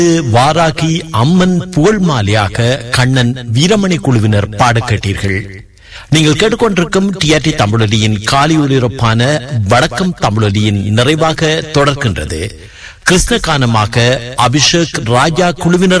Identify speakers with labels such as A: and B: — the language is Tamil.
A: வாராகி அம்மன் புகழ் மாலையாக கண்ணன் வீரமணி குழுவினர் பாட கேட்டீர்கள். நீங்கள் கேட்டுக்கொண்டிருக்கும் டிஆர்டி தமிழொலியின் காலை ஒலிபரப்பான வடக்கம் தமிழொலியின் நிறைவாக தொடர்கின்றது. கிருஷ்ணகானமாக அபிஷேக் ராஜா குழுவினர்